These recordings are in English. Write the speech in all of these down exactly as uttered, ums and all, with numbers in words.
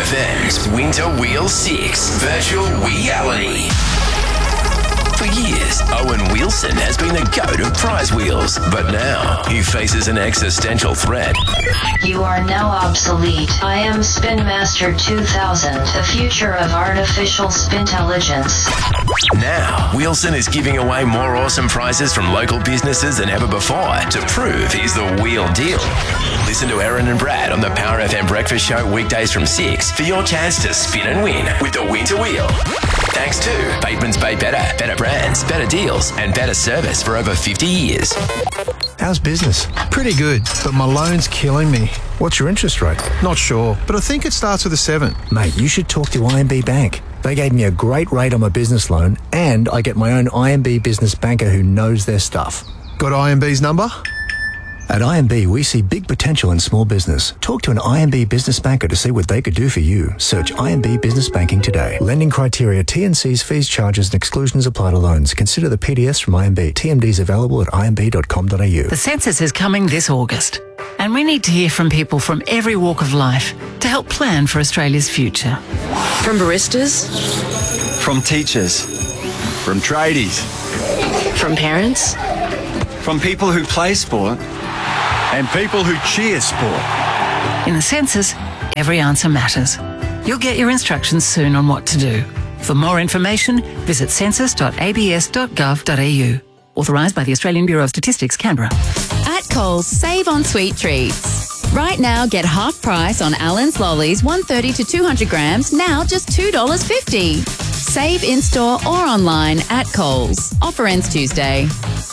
F M's Winter Wheel six Virtual Reality. For years, Owen Wilson has been the goat of prize wheels, but now he faces an existential threat. You are now obsolete. I am Spin Master two thousand, the future of artificial spintelligence. Now, Wilson is giving away more awesome prizes from local businesses than ever before to prove he's the wheel deal. Listen to Erin and Brad on the Power F M Breakfast Show weekdays from six for your chance to spin and win with the Winter Wheel. Thanks to Bateman's Bay Better, better brands, better deals, and better service for over fifty years. How's business? Pretty good, but my loan's killing me. What's your interest rate? Not sure, but I think it starts with a seven. Mate, you should talk to I M B Bank. They gave me a great rate on my business loan, and I get my own I M B business banker who knows their stuff. Got I M B's number? At I M B, we see big potential in small business. Talk to an I M B business banker to see what they could do for you. Search I M B Business Banking today. Lending criteria, T and C's, fees, charges and exclusions apply to loans. Consider the P D S from I M B. T M Ds available at I M B dot com dot A U. The census is coming this August, and we need to hear from people from every walk of life to help plan for Australia's future. From baristas, from teachers, from tradies, from parents, from people who play sport, and people who cheer sport. In the census, every answer matters. You'll get your instructions soon on what to do. For more information, visit census dot a b s dot gov dot a u. Authorised by the Australian Bureau of Statistics, Canberra. At Coles, save on sweet treats. Right now, get half price on Allen's Lollies, one thirty to two hundred grams, now just two dollars fifty. Save in-store or online at Coles. Offer ends Tuesday.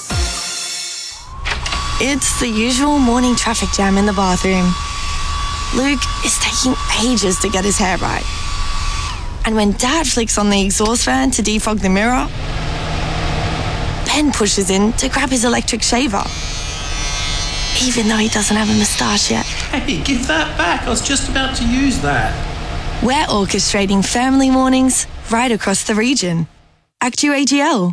It's the usual morning traffic jam in the bathroom. Luke is taking ages to get his hair right. And when Dad flicks on the exhaust fan to defog the mirror, Ben pushes in to grab his electric shaver. Even though he doesn't have a moustache yet. Hey, give that back. I was just about to use that. We're orchestrating family mornings right across the region. Actu A G L.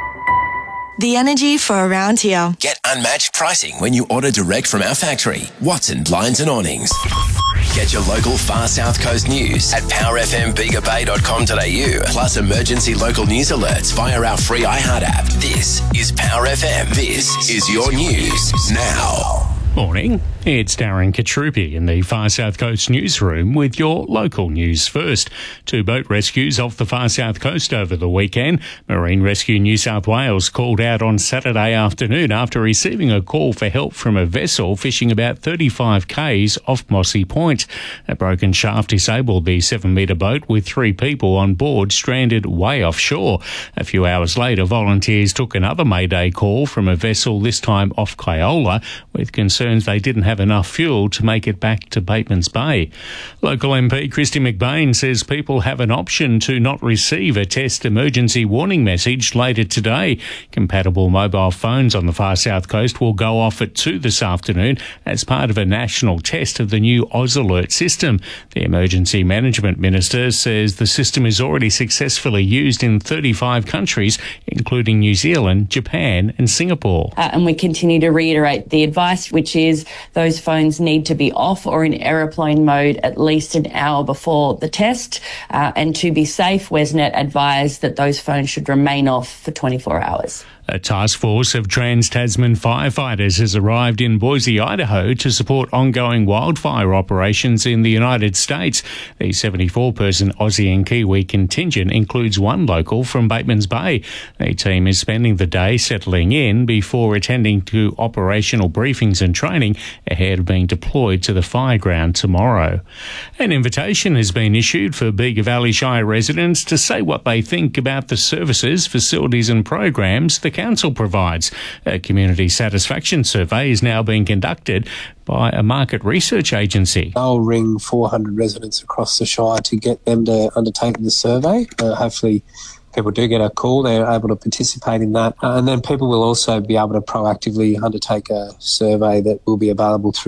The energy for around here. Get unmatched pricing when you order direct from our factory. Watson Blinds and Awnings. Get your local Far South Coast news at power f m bega bay dot com dot a u. Plus emergency local news alerts via our free iHeart app. This is Power F M. This is your news now. Morning, it's Darren Katrupi in the Far South Coast newsroom with your local news first. Two boat rescues off the Far South Coast over the weekend. Marine Rescue New South Wales called out on Saturday afternoon after receiving a call for help from a vessel fishing about thirty-five kays off Mossy Point. A broken shaft disabled the seven-metre boat with three people on board stranded way offshore. A few hours later, volunteers took another Mayday call from a vessel, this time off Kyola, with concerns they didn't have enough fuel to make it back to Bateman's Bay. Local M P Christy McBain says people have an option to not receive a test emergency warning message later today. Compatible mobile phones on the Far South Coast will go off at two this afternoon as part of a national test of the new Oz Alert system. The Emergency Management Minister says the system is already successfully used in thirty-five countries, including New Zealand, Japan and Singapore. Uh, and we continue to reiterate the advice, which is those phones need to be off or in aeroplane mode at least an hour before the test. Uh, and to be safe, WesNet advised that those phones should remain off for twenty-four hours. A task force of Trans-Tasman firefighters has arrived in Boise, Idaho to support ongoing wildfire operations in the United States. The seventy-four person Aussie and Kiwi contingent includes one local from Bateman's Bay. The team is spending the day settling in before attending to operational briefings and training ahead of being deployed to the fire ground tomorrow. An invitation has been issued for Bega Valley Shire residents to say what they think about the services, facilities and programs the council provides. A community satisfaction survey is now being conducted by a market research agency. I'll ring four hundred residents across the Shire to get them to undertake the survey. Uh, hopefully people do get a call, they're able to participate in that. Uh, and then people will also be able to proactively undertake a survey that will be available through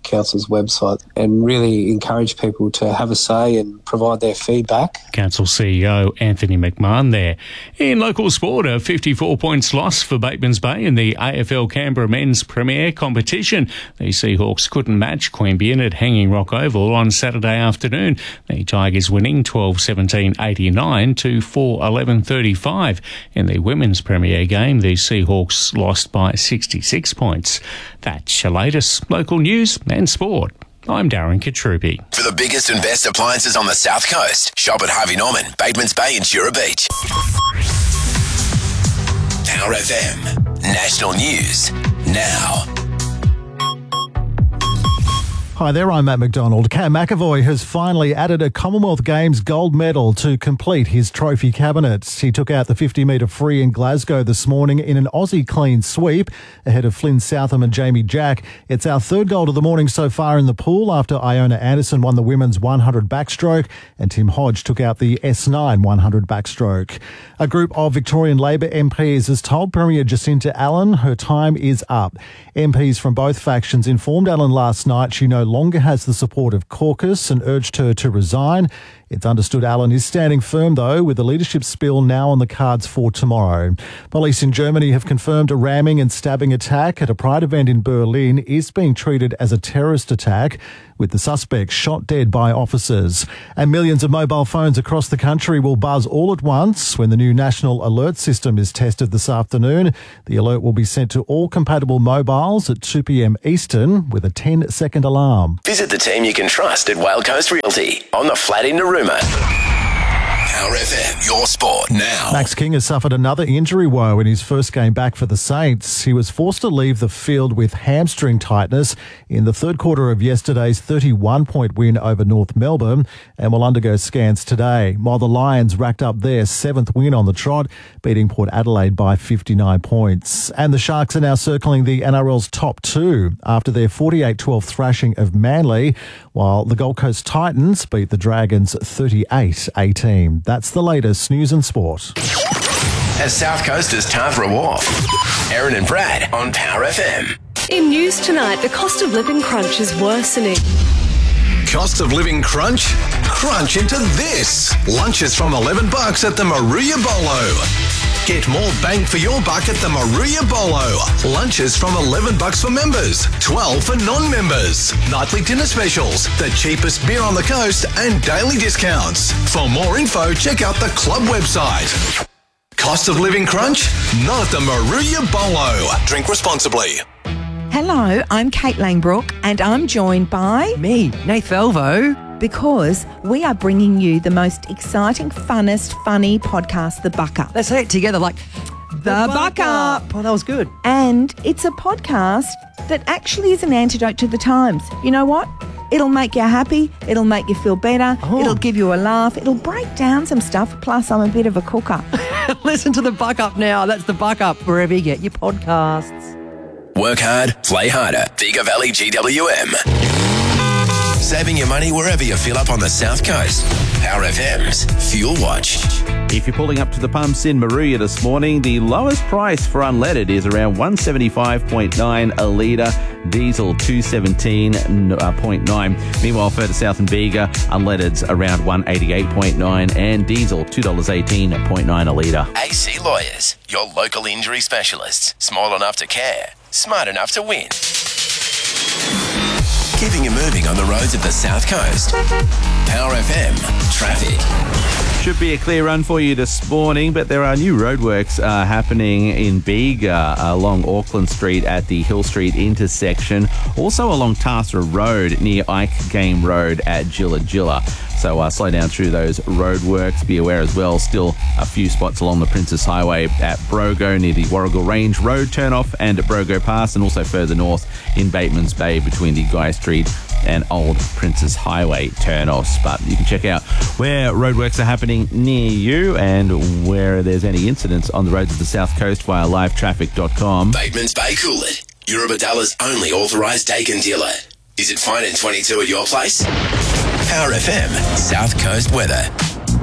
Council's website and really encourage people to have a say and provide their feedback. Council C E O Anthony McMahon there. In local sport, a fifty-four points loss for Batemans Bay in the A F L Canberra Men's Premier competition. The Seahawks couldn't match Queanbeyan at Hanging Rock Oval on Saturday afternoon. The Tigers winning twelve seventeen eighty-nine to four eleven thirty-five. In the Women's Premier game, the Seahawks lost by sixty-six points. That's your latest local news and sport. I'm Darren Katrupi. For the biggest and best appliances on the South Coast, shop at Harvey Norman, Batemans Bay and Jura Beach. Power F M. National News. Now. Hi there, I'm Matt McDonald. Cam McAvoy has finally added a Commonwealth Games gold medal to complete his trophy cabinet. He took out the fifty metre free in Glasgow this morning in an Aussie clean sweep ahead of Flynn Southam and Jamie Jack. It's our third gold of the morning so far in the pool after Iona Anderson won the women's one hundred backstroke and Tim Hodge took out the S nine one hundred backstroke. A group of Victorian Labor M Ps has told Premier Jacinta Allen her time is up. M Ps from both factions informed Allen last night she no longer has the support of caucus and urged her to resign. It's understood Allen is standing firm, though, with the leadership spill now on the cards for tomorrow. Police in Germany have confirmed a ramming and stabbing attack at a Pride event in Berlin is being treated as a terrorist attack, with the suspect shot dead by officers. And millions of mobile phones across the country will buzz all at once when the new National Alert System is tested this afternoon. The alert will be sent to all compatible mobiles at two p m Eastern with a ten second alarm. Visit the team you can trust at Whale Coast Realty on the flat in Narooma. Power F M, your sport now. Max King has suffered another injury woe in his first game back for the Saints. He was forced to leave the field with hamstring tightness in the third quarter of yesterday's thirty-one point win over North Melbourne and will undergo scans today, while the Lions racked up their seventh win on the trot, beating Port Adelaide by fifty-nine points. And the Sharks are now circling the N R L's top two after their forty-eight twelve thrashing of Manly, while the Gold Coast Titans beat the Dragons thirty-eight eighteen. That's the latest news and sport. As South Coasters Tavra Wharf, Aaron and Brad on Power F M. In news tonight, the cost of living crunch is worsening. Cost of living crunch? Crunch into this. Lunches from eleven bucks at the Maruya Bolo. Get more bang for your buck at the Maruya Bolo. Lunches from eleven bucks for members, twelve for non-members. Nightly dinner specials, the cheapest beer on the coast and daily discounts. For more info, check out the club website. Cost of living crunch? Not at the Maruya Bolo. Drink responsibly. Hello, I'm Kate Langbrook and I'm joined by... Me, Nath Velvo. Because we are bringing you the most exciting, funnest, funny podcast, The Buck Up. Let's say it together like... The, the Buck, Buck Up. Up. Oh, that was good. And it's a podcast that actually is an antidote to the times. You know what? It'll make you happy. It'll make you feel better. Oh. It'll give you a laugh. It'll break down some stuff. Plus, I'm a bit of a cooker. Listen to The Buck Up now. That's The Buck Up, wherever you get your podcasts. Work hard, play harder. Bega Valley G W M. Saving your money wherever you fill up on the South Coast. Power F M's Fuel Watch. If you're pulling up to the pumps in Maruya this morning, the lowest price for unleaded is around one seventy-five point nine a litre, diesel two seventeen point nine. Meanwhile, further south in Bega, unleaded's around one eighty-eight point nine and diesel two eighteen point nine a litre. A C Lawyers, your local injury specialists. Small enough to care, smart enough to win. Keeping you moving on the roads of the South Coast. Power F M traffic. Should be a clear run for you this morning, but there are new roadworks uh, happening in Bega along Auckland Street at the Hill Street intersection. Also along Tarsra Road near Ike Game Road at Gilla Gilla. So uh, slow down through those roadworks. Be aware as well, still a few spots along the Princess Highway at Brogo near the Warrigal Range Road turnoff and at Brogo Pass, and also further north in Batemans Bay between the Guy Street and Old Princess Highway turnoffs. But you can check out where roadworks are happening near you and where there's any incidents on the roads of the South Coast via live traffic dot com. Batemans Bay Coolid, Eurobadalla's only authorised Dakin dealer. Is it fine in twenty-two at your place? Power F M South Coast weather.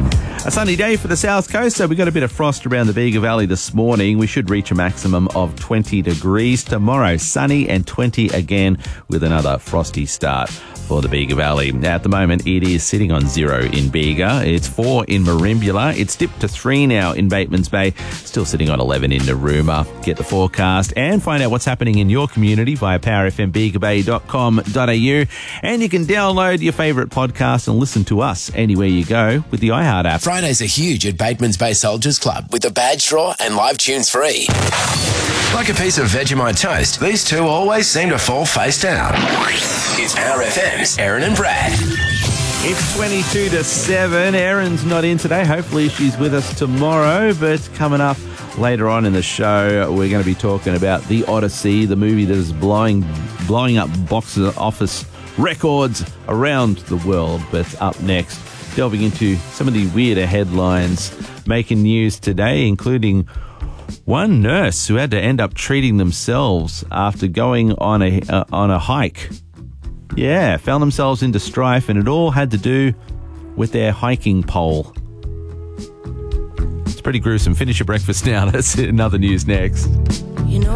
A sunny day for the south coast, so we got a bit of frost around the Bega Valley this morning. We should reach a maximum of twenty degrees. Tomorrow, sunny and twenty again with another frosty start for the Bega Valley. Now, at the moment, it is sitting on zero in Bega. It's four in Merimbula. It's dipped to three now in Batemans Bay. Still sitting on eleven in Narooma. Get the forecast and find out what's happening in your community via power f m bega bay dot com dot a u. And you can download your favourite podcast and listen to us anywhere you go with the iHeart app. Fridays are huge at Batemans Bay Soldiers Club with the badge draw and live tunes free. Like a piece of Vegemite toast, these two always seem to fall face down. It's Power F M's Aaron and Brad. It's twenty-two to seven. Erin's not in today. Hopefully she's with us tomorrow. But coming up later on in the show, we're going to be talking about The Odyssey, the movie that is blowing, blowing up box office records around the world. But up next, delving into some of the weirder headlines making news today, including one nurse who had to end up treating themselves after going on a uh, on a hike. Yeah, found themselves into strife, and it all had to do with their hiking pole. It's pretty gruesome. Finish your breakfast now. That's it. Another news next.